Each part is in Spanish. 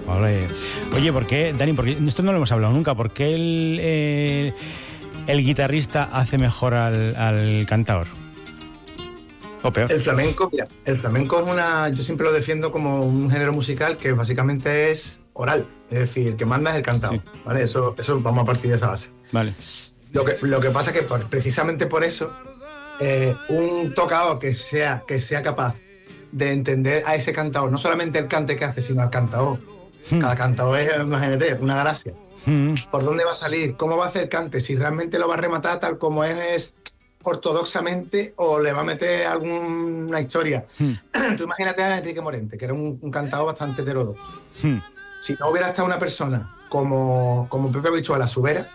Vale. Oye, ¿por qué, Dani? Porque esto no lo hemos hablado nunca. ¿Por qué el guitarrista hace mejor al cantador? ¿O peor? El flamenco, mira, el flamenco es yo siempre lo defiendo como un género musical que básicamente es oral. Es decir, el que manda es el cantado. Sí. ¿Vale? Eso vamos a partir de esa base. Vale. Lo que pasa es que precisamente por eso, un tocador que sea capaz de entender a ese cantador, no solamente el cante que hace, sino al cantador. Cada cantador es, imagínate, una galaxia. ¿Por dónde va a salir? ¿Cómo va a hacer cante? Si realmente lo va a rematar tal como es ortodoxamente o le va a meter alguna historia. Tú imagínate a Enrique Morente, que era un cantador bastante heterodoxo. Si no hubiera estado una persona como Pepe Habichuela, su vera,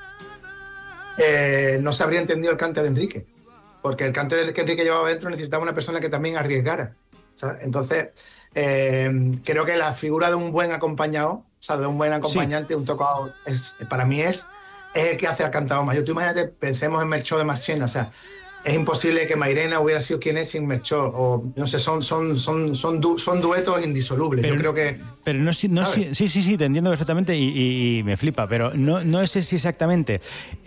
no se habría entendido el cante de Enrique, porque el cante que Enrique llevaba dentro necesitaba una persona que también arriesgara, ¿sabes? Entonces, creo que la figura de un buen acompañado, o sea, de un buen acompañante, un tocador, para mí es el que hace al cantador mayor. Tú imagínate, pensemos en Melchor de Marchena, o sea, es imposible que Mairena hubiera sido quien es sin Melchor, o no sé, son duetos indisolubles. Pero, yo creo que... Pero no, sí, te entiendo perfectamente y me flipa, pero no sé si exactamente...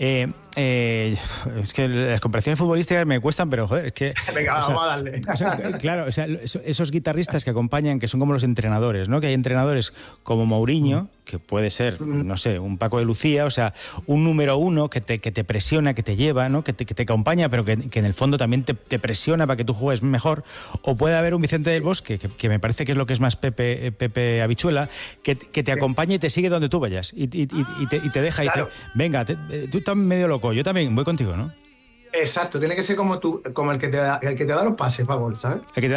es que las comparaciones futbolísticas me cuestan, pero joder, es que... Venga, vamos a darle. Claro, o sea, esos guitarristas que acompañan, que son como los entrenadores, ¿no? Que hay entrenadores como Mourinho, que puede ser, no sé, un Paco de Lucía, o sea, un número uno que te presiona, que te lleva, ¿no? Que te acompaña, pero que en el fondo también te presiona para que tú juegues mejor. O puede haber un Vicente del Bosque, que me parece que es lo que es más Pepe Habichuela, que te acompaña y te sigue donde tú vayas y te deja y dice, venga, tú estás medio loco, yo también voy contigo, ¿no? Exacto, tiene que ser como el que te da los pases para gol, ¿sabes? El que te